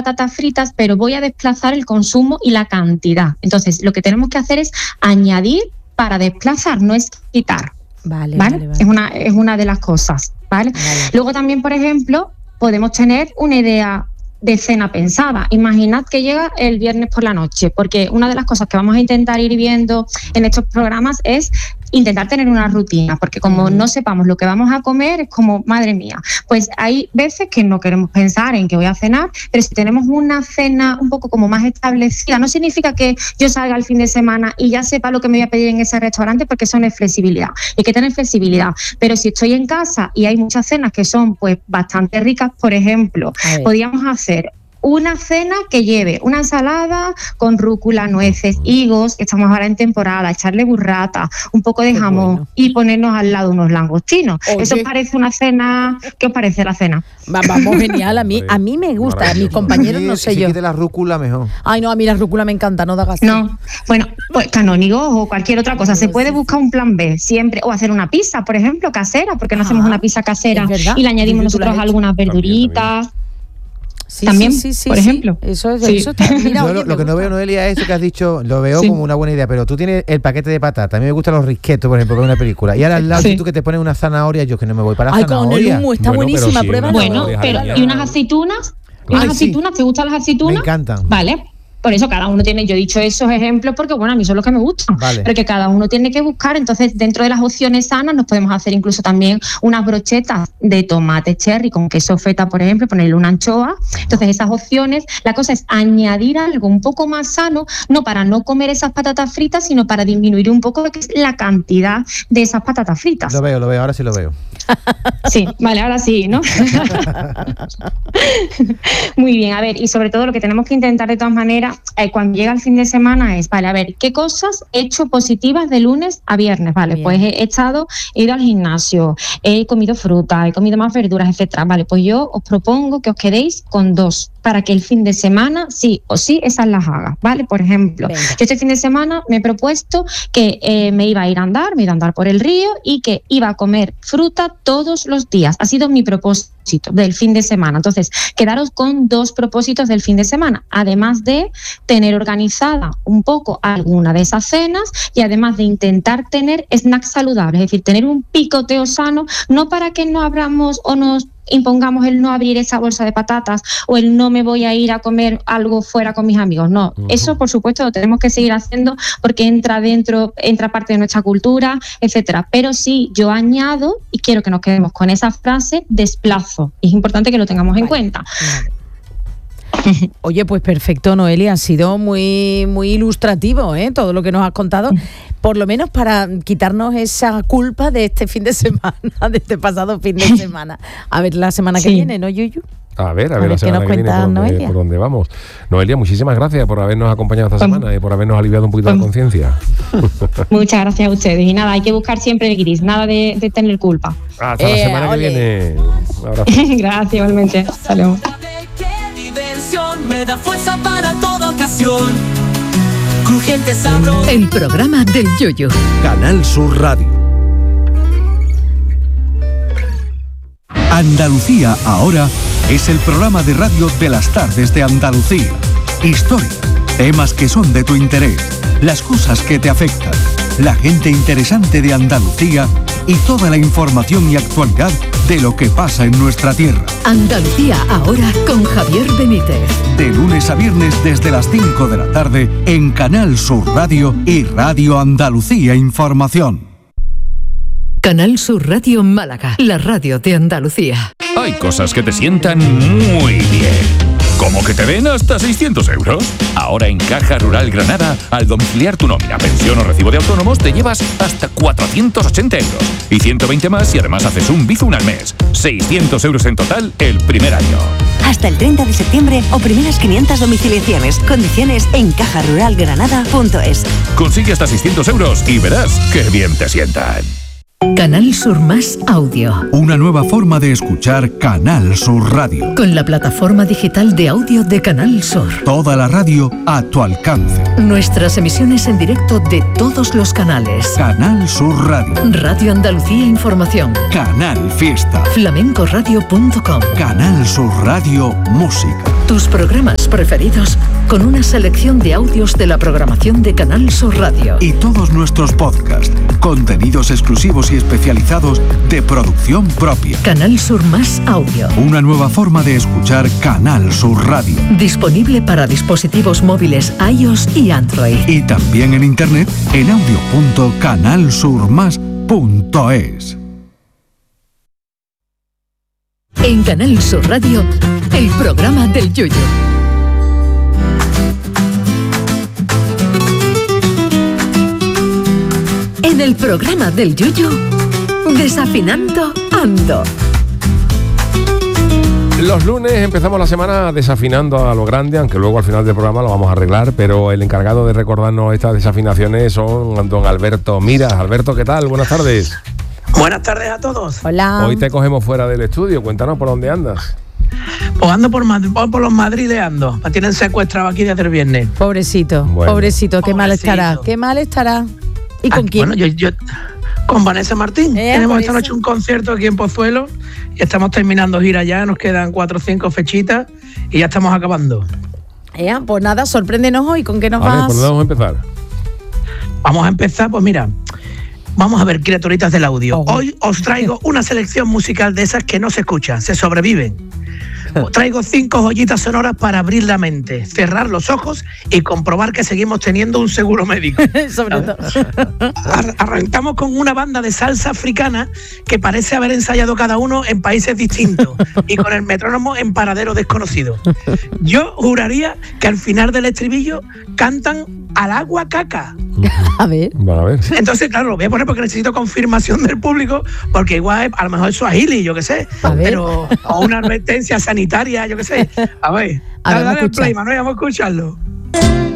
patatas fritas, pero voy a desplazar el consumo y la cantidad. Entonces, lo que tenemos que hacer es añadir para desplazar, no es quitar. Vale. Es una de las cosas, ¿vale? Luego también, por ejemplo, podemos tener una idea de cena pensada. Imaginad que llega el viernes por la noche, porque una de las cosas que vamos a intentar ir viendo en estos programas es intentar tener una rutina, porque como no sepamos lo que vamos a comer, es como, madre mía, pues hay veces que no queremos pensar en que voy a cenar, pero si tenemos una cena un poco como más establecida, no significa que yo salga el fin de semana y ya sepa lo que me voy a pedir en ese restaurante, porque eso no es flexibilidad, hay que tener flexibilidad, pero si estoy en casa y hay muchas cenas que son pues bastante ricas, por ejemplo, podríamos hacer una cena que lleve una ensalada con rúcula, nueces, higos, que estamos ahora en temporada, echarle burrata, un poco de jamón y ponernos al lado unos langostinos. Oye. ¿Eso parece una cena? ¿Qué os parece la cena? Vamos, genial. A mí me gusta, a mis compañeros no sé yo. Si quite la rúcula, mejor. Ay, no, a mí la rúcula me encanta, no da gasto. No, bueno, pues canónigo o cualquier otra cosa. Se puede buscar un plan B siempre, o hacer una pizza, por ejemplo, casera, porque no hacemos una pizza casera y le añadimos nosotros algunas verduritas. Sí, también, sí, por ejemplo. Eso está, mira, yo lo que no veo, Noelia, es eso que has dicho, lo veo como una buena idea, pero tú tienes el paquete de patatas. A mí me gustan los risquetos, por ejemplo, para una película. Y ahora al lado tú que te pones una zanahoria, yo que no me voy para la zanahoria. Con el humo, está buenísima, prueba. Bueno, pero ¿y unas aceitunas? ¿Te gustan las aceitunas? Me encantan. Vale. Por eso cada uno tiene, yo he dicho esos ejemplos porque bueno, a mí son los que me gustan, pero que cada uno tiene que buscar. Entonces dentro de las opciones sanas nos podemos hacer incluso también unas brochetas de tomate cherry con queso feta, por ejemplo, ponerle una anchoa. Entonces esas opciones, la cosa es añadir algo un poco más sano, no para no comer esas patatas fritas, sino para disminuir un poco lo que es la cantidad de esas patatas fritas. Lo veo, ahora sí lo veo. Sí, vale, ahora sí, ¿no? Muy bien, a ver, y sobre todo lo que tenemos que intentar de todas maneras cuando llega el fin de semana es, vale, a ver, ¿qué cosas he hecho positivas de lunes a viernes? Vale, bien. Pues he ido al gimnasio, he comido fruta, he comido más verduras, etcétera. Vale, pues yo os propongo que os quedéis con 2 para que el fin de semana sí o sí esas las haga, ¿vale? Por ejemplo, yo este fin de semana me he propuesto que me iba a ir a andar por el río y que iba a comer fruta todos los días. Ha sido mi propósito del fin de semana. Entonces, quedaros con 2 propósitos del fin de semana, además de tener organizada un poco alguna de esas cenas y además de intentar tener snacks saludables, es decir, tener un picoteo sano, no para que no abramos o nos impongamos el no abrir esa bolsa de patatas o el no me voy a ir a comer algo fuera con mis amigos, no, eso por supuesto lo tenemos que seguir haciendo porque entra parte de nuestra cultura, etcétera, pero sí yo añado y quiero que nos quedemos con esa frase, desplazo, es importante que lo tengamos en cuenta. Oye, pues perfecto, Noelia, ha sido muy, muy ilustrativo, todo lo que nos has contado, por lo menos para quitarnos esa culpa de este fin de semana, de este pasado fin de semana. A ver la semana que viene, ¿no, Yuyu? A ver la semana que viene por dónde vamos. Noelia, muchísimas gracias por habernos acompañado esta semana y por habernos aliviado un poquito la conciencia. Muchas gracias a ustedes. Y nada, hay que buscar siempre el gris, nada de tener culpa. Hasta la semana que viene. Un abrazo. Gracias, igualmente. Hasta luego. Me da fuerza para toda ocasión. Crujiente sabroso. El programa del Yoyo. Canal Sur Radio. Andalucía ahora es el programa de radio de las tardes de Andalucía. Historia, temas que son de tu interés, las cosas que te afectan, la gente interesante de Andalucía y toda la información y actualidad de lo que pasa en nuestra tierra. Andalucía ahora con Javier Benítez. De lunes a viernes desde las 5 de la tarde en Canal Sur Radio y Radio Andalucía Información. Canal Sur Radio Málaga, la radio de Andalucía. Hay cosas que te sientan muy bien. ¿Cómo que te den hasta 600 euros? Ahora en Caja Rural Granada, al domiciliar tu nómina, pensión o recibo de autónomos, te llevas hasta 480 euros. Y 120 más si además haces un Bizum al mes. 600 euros en total el primer año. Hasta el 30 de septiembre o primeras 500 domiciliaciones. Condiciones en cajaruralgranada.es. Consigue hasta 600 euros y verás qué bien te sientan. Canal Sur Más Audio. Una nueva forma de escuchar Canal Sur Radio. Con la plataforma digital de audio de Canal Sur. Toda la radio a tu alcance. Nuestras emisiones en directo de todos los canales. Canal Sur Radio. Radio Andalucía Información. Canal Fiesta. flamencoradio.com. Canal Sur Radio Música. Tus programas preferidos con una selección de audios de la programación de Canal Sur Radio. Y todos nuestros podcasts, contenidos exclusivos y especializados de producción propia. Canal Sur Más Audio. Una nueva forma de escuchar Canal Sur Radio. Disponible para dispositivos móviles iOS y Android. Y también en internet en audio.canalsurmas.es. En Canal Sur Radio, el programa del Yoyo. En el programa del Yoyo, Desafinando Ando. Los lunes empezamos la semana desafinando a lo grande, aunque luego al final del programa lo vamos a arreglar, pero el encargado de recordarnos estas desafinaciones son don Alberto Miras. Alberto, ¿qué tal? Buenas tardes. Buenas tardes a todos. Hola. Hoy te cogemos fuera del estudio, cuéntanos por dónde andas. Pues ando por los Madrid ando. Me tienen secuestrado aquí desde el viernes. Pobrecito, bueno. Pobrecito, qué mal estará, qué mal estará. ¿Y con quién? Bueno, yo con Vanessa Martín. Tenemos esta noche un concierto aquí en Pozuelo y estamos terminando gira ya, nos quedan 4 o 5 fechitas y ya estamos acabando. Pues nada, sorpréndenos hoy, ¿con qué nos vas? ¿Por dónde vamos a empezar? Vamos a empezar, pues mira, vamos a ver, criaturitas del audio. Hoy os traigo una selección musical de esas que no se escuchan, se sobreviven. Os traigo 5 joyitas sonoras para abrir la mente, cerrar los ojos y comprobar que seguimos teniendo un seguro médico. Sobre todo. Arrancamos con una banda de salsa africana que parece haber ensayado cada uno en países distintos y con el metrónomo en paradero desconocido. Yo juraría que al final del estribillo cantan al agua caca. A ver. Van a ver. Entonces, claro, lo voy a poner porque necesito confirmación del público, porque igual a lo mejor es suajili, yo qué sé, pero o una advertencia sanitaria, yo qué sé. A ver, dale el play, Manuel, vamos a escucharlo.